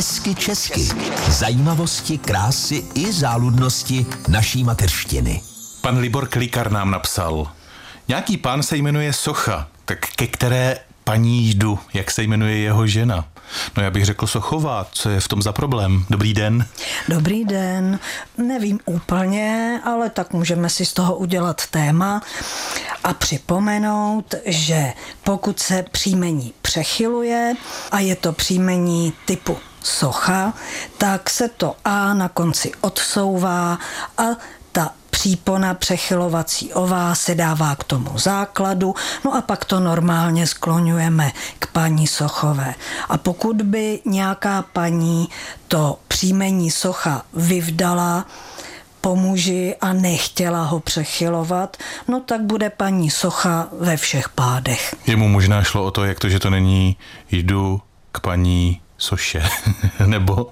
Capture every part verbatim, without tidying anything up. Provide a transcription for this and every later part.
Hezky česky. Zajímavosti, krásy i záludnosti naší mateřštiny. Pan Libor Klikar nám napsal. Nějaký pán se jmenuje Socha, tak ke které paní jdu, jak se jmenuje jeho žena? No já bych řekl Sochová, co je v tom za problém? Dobrý den. Dobrý den. Nevím úplně, ale tak můžeme si z toho udělat téma a připomenout, že pokud se příjmení přechyluje a je to příjmení typu Socha, tak se to A na konci odsouvá a ta přípona přechylovací ová se dává k tomu základu, no a pak to normálně skloňujeme k paní Sochové. A pokud by nějaká paní to příjmení Socha vyvdala po muži a nechtěla ho přechylovat, no tak bude paní Socha ve všech pádech. Jemu možná šlo o to, jak to, že to není jdu k paní Soše, nebo?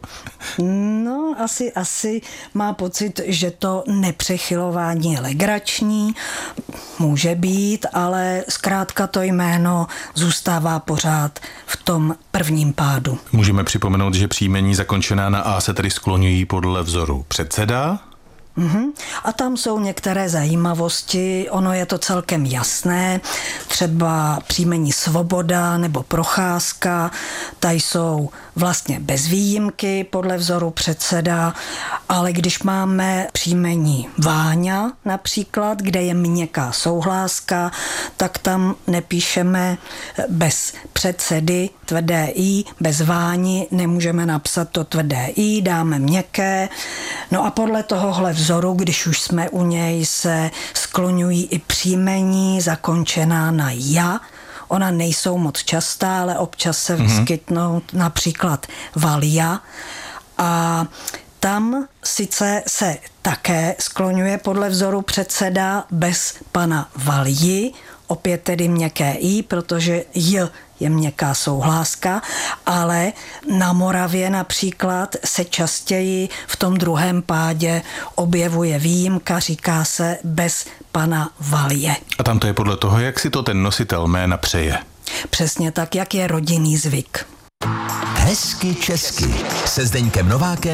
No, asi, asi má pocit, že to nepřechylování je legrační, může být, ale zkrátka to jméno zůstává pořád v tom prvním pádu. Můžeme připomenout, že příjmení zakončená na A se tedy skloňují podle vzoru předseda. Uhum. A tam jsou některé zajímavosti, ono je to celkem jasné, třeba příjmení Svoboda nebo Procházka, ta jsou vlastně bez výjimky podle vzoru předseda, ale když máme příjmení Váňa například, kde je měkká souhláska, tak tam nepíšeme bez předsedy tvrdé I, bez Váni nemůžeme napsat to tvrdé I, dáme měkké, no a podle tohohle vzoru, když už jsme u něj, se skloňují i příjmení zakončená na ja. Ona nejsou moc častá, ale občas se vyskytnou mm-hmm. například Valia. A tam sice se také skloňuje podle vzoru předseda bez pana Valji, opět tedy měkké I, protože J je měkká souhláska, ale na Moravě například se častěji v tom druhém pádě objevuje výjimka, říká se bez pana Valje. A tam to je podle toho, jak si to ten nositel jména přeje. Přesně tak, jak je rodinný zvyk. Hezky česky se Zdeňkem Novákem